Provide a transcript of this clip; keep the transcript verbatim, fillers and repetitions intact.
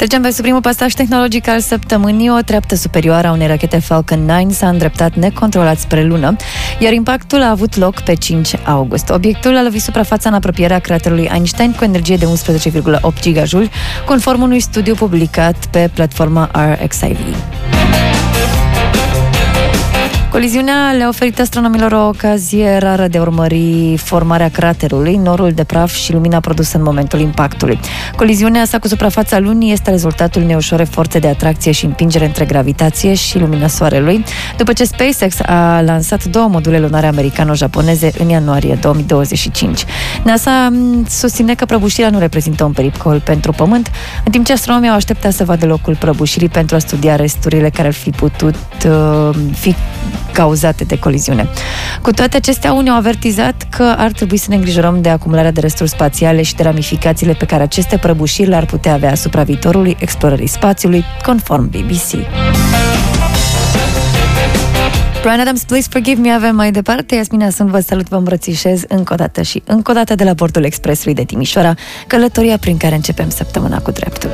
Trecem pe suprimul pasaj tehnologic al săptămânii. O treaptă superioară a unei rachete Falcon nouă s-a îndreptat necontrolat spre lună, iar impactul a avut loc pe cinci august. Obiectul a lovit suprafața în apropierea craterului Einstein cu energie de unsprezece virgulă opt gigajoule, conform unui studiu publicat pe platforma R X I V. Coliziunea le-a oferit astronomilor o ocazie rară de a urmări formarea craterului, norul de praf și lumina produsă în momentul impactului. Coliziunea sa cu suprafața lunii este rezultatul unei ușoare forțe de atracție și împingere între gravitație și lumina soarelui, după ce SpaceX a lansat două module lunare americano-japoneze în ianuarie două mii douăzeci și cinci. NASA susține că prăbușirea nu reprezintă un pericol pentru Pământ, în timp ce astronomii au așteptat să vadă locul prăbușirii pentru a studia resturile care ar fi putut uh, fi cauzate de coliziune. Cu toate acestea, unii au avertizat că ar trebui să ne îngrijorăm de acumularea de resturi spațiale și de ramificațiile pe care aceste prăbușiri le-ar putea avea asupra viitorului explorării spațiului, conform B B C. Bryan Adams, Please Forgive Me avem mai departe. Iasmina, sunt, vă salut, vă îmbrățișez încă o dată și încă o dată de la bordul Expressului de Timișoara, călătoria prin care începem săptămâna cu dreptul.